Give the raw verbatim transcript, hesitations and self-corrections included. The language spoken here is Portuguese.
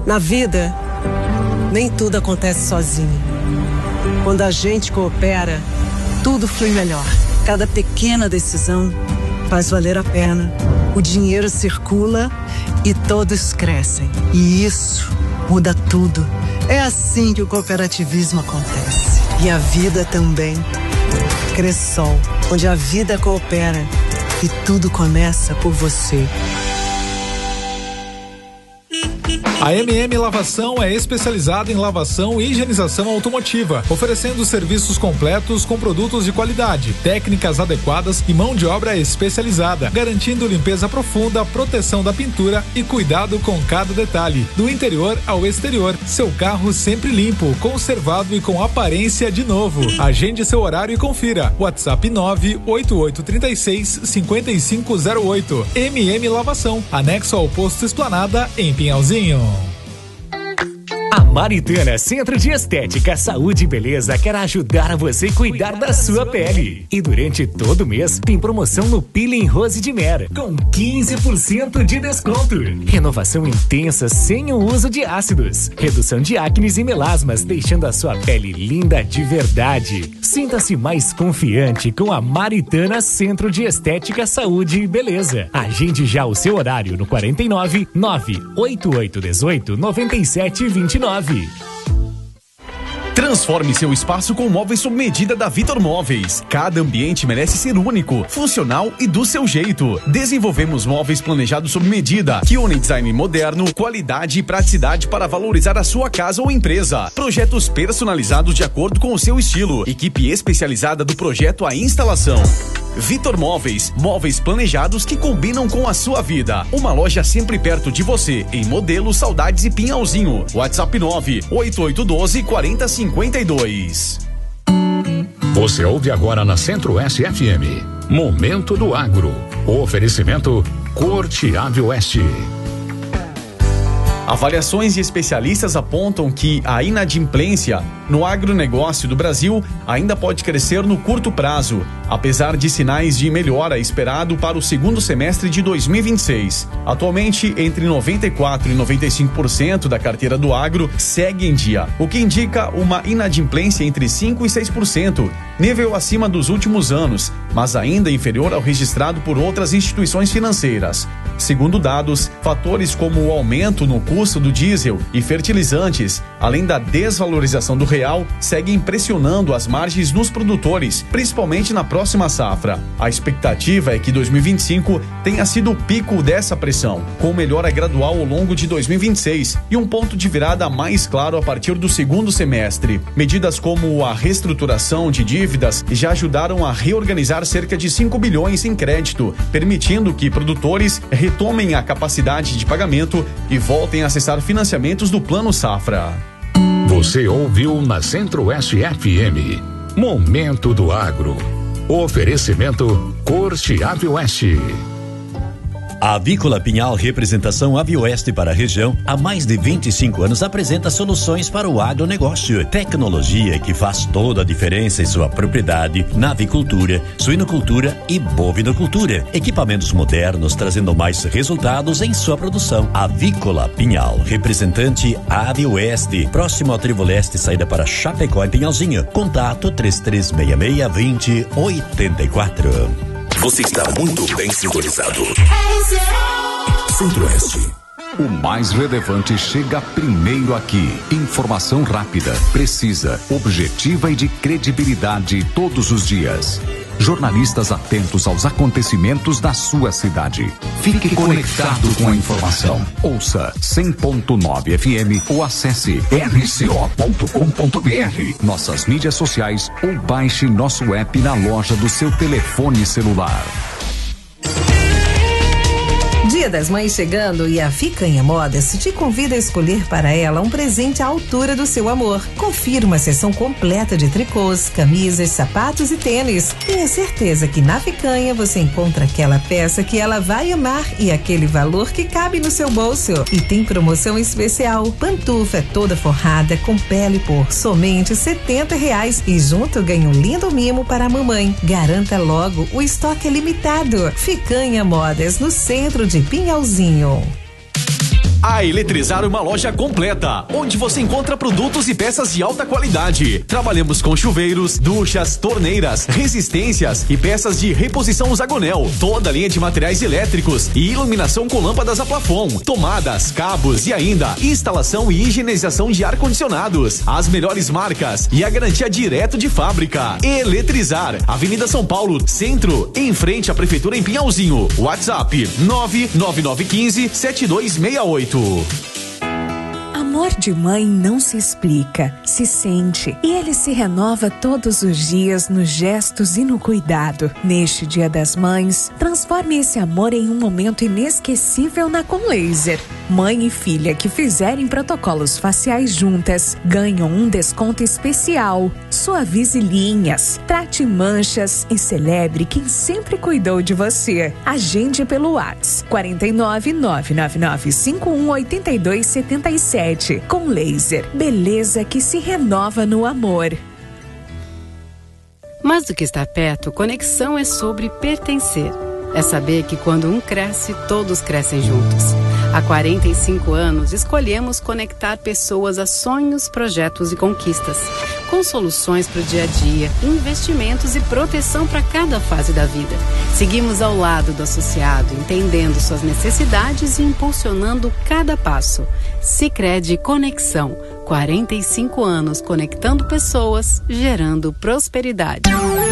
Na vida, nem tudo acontece sozinho. Quando a gente coopera, tudo flui melhor. Cada pequena decisão faz valer a pena. O dinheiro circula e todos crescem. E isso muda tudo. É assim que o cooperativismo acontece. E a vida também. Cressol, onde a vida coopera e tudo começa por você. A M M Lavação é especializada em lavação e higienização automotiva, oferecendo serviços completos com produtos de qualidade, técnicas adequadas e mão de obra especializada, garantindo limpeza profunda, proteção da pintura e cuidado com cada detalhe, do interior ao exterior. Seu carro sempre limpo, conservado e com aparência de novo. Agende seu horário e confira. WhatsApp nove oito oito três seis cinco cinco zero oito. M M Lavação, anexo ao posto Esplanada, em Pinhalzinho. A Maritana Centro de Estética, Saúde e Beleza quer ajudar você a cuidar da sua pele. E durante todo o mês tem promoção no Peeling Rose de Mer, com quinze por cento de desconto. Renovação intensa sem o uso de ácidos. Redução de acnes e melasmas, deixando a sua pele linda de verdade. Sinta-se mais confiante com a Maritana Centro de Estética, Saúde e Beleza. Agende já o seu horário no quarenta e nove, nove oito oito um oito, nove sete dois nove. Transforme seu espaço com móveis sob medida da Vitor Móveis. Cada ambiente merece ser único, funcional e do seu jeito. Desenvolvemos móveis planejados sob medida, que unem design moderno, qualidade e praticidade para valorizar a sua casa ou empresa. Projetos personalizados de acordo com o seu estilo. Equipe especializada do projeto à instalação. Vitor Móveis, móveis planejados que combinam com a sua vida. Uma loja sempre perto de você, em Modelo, Saudades e Pinhalzinho. WhatsApp nove oito oito um dois, quatro zero cinco dois. Você ouve agora na Centro-Oeste F M. Momento do Agro. Oferecimento Corte Ave Oeste. Avaliações de especialistas apontam que a inadimplência no agronegócio do Brasil ainda pode crescer no curto prazo, apesar de sinais de melhora esperado para o segundo semestre de dois mil e vinte e seis. Atualmente, entre noventa e quatro por cento e noventa e cinco por cento da carteira do agro segue em dia, o que indica uma inadimplência entre cinco por cento e seis por cento, nível acima dos últimos anos, mas ainda inferior ao registrado por outras instituições financeiras. Segundo dados, fatores como o aumento no custo do diesel e fertilizantes, além da desvalorização do real, seguem pressionando as margens nos produtores, principalmente na próxima safra. A expectativa é que dois mil e vinte e cinco tenha sido o pico dessa pressão, com melhora gradual ao longo de dois mil e vinte e seis e um ponto de virada mais claro a partir do segundo semestre. Medidas como a reestruturação de dívidas já ajudaram a reorganizar cerca de cinco bilhões em crédito, permitindo que produtores retomem a capacidade de pagamento e voltem a acessar financiamentos do Plano Safra. Você ouviu na Centro-Oeste F M. Momento do Agro. Oferecimento Corte Ave Oeste. A Avícola Pinhal Representação Avioeste para a região, há mais de vinte e cinco anos apresenta soluções para o agronegócio. Tecnologia que faz toda a diferença em sua propriedade na avicultura, suinocultura e bovinocultura. Equipamentos modernos trazendo mais resultados em sua produção. Avícola Pinhal, representante Avioeste, próximo ao Trevo Leste, saída para Chapecó em Pinhalzinho. Contato três três seis seis, dois zero oito quatro. Você está muito bem sintonizado. Centro-Oeste. O mais relevante chega primeiro aqui. Informação rápida, precisa, objetiva e de credibilidade todos os dias. Jornalistas atentos aos acontecimentos da sua cidade. Fique conectado com a informação. Ouça cem ponto nove F M ou acesse r c o ponto com ponto b r. Nossas mídias sociais ou baixe nosso app na loja do seu telefone celular. Dia das Mães chegando e a Ficanha Modas te convida a escolher para ela um presente à altura do seu amor. Confira uma seção completa de tricôs, camisas, sapatos e tênis. Tenha certeza que na Ficanha você encontra aquela peça que ela vai amar e aquele valor que cabe no seu bolso. E tem promoção especial. Pantufa toda forrada com pele por somente setenta reais e junto ganha um lindo mimo para a mamãe. Garanta logo, o estoque é limitado. Ficanha Modas, no centro de Pinhalzinho. A Eletrizar é uma loja completa, onde você encontra produtos e peças de alta qualidade. Trabalhamos com chuveiros, duchas, torneiras, resistências e peças de reposição Zagonel. Toda a linha de materiais elétricos e iluminação com lâmpadas a plafond, tomadas, cabos e ainda instalação e higienização de ar-condicionados. As melhores marcas e a garantia direto de fábrica. Eletrizar, Avenida São Paulo, Centro, em frente à Prefeitura em Pinhalzinho. WhatsApp nove nove nove um cinco sete dois seis oito. Amor de mãe não se explica, se sente, e ele se renova todos os dias nos gestos e no cuidado. Neste Dia das Mães, transforme esse amor em um momento inesquecível na Comlaser. Mãe e filha que fizerem protocolos faciais juntas ganham um desconto especial. Suavize linhas, trate manchas e celebre quem sempre cuidou de você. Agende pelo WhatsApp quatro nove nove nove nove cinco um oito dois sete sete. Com Laser, beleza que se renova no amor. Mais do que estar perto, conexão é sobre pertencer. É saber que quando um cresce, todos crescem juntos. Há quarenta e cinco anos, escolhemos conectar pessoas a sonhos, projetos e conquistas. Com soluções para o dia a dia, investimentos e proteção para cada fase da vida. Seguimos ao lado do associado, entendendo suas necessidades e impulsionando cada passo. Sicredi Conexão. quarenta e cinco anos conectando pessoas, gerando prosperidade.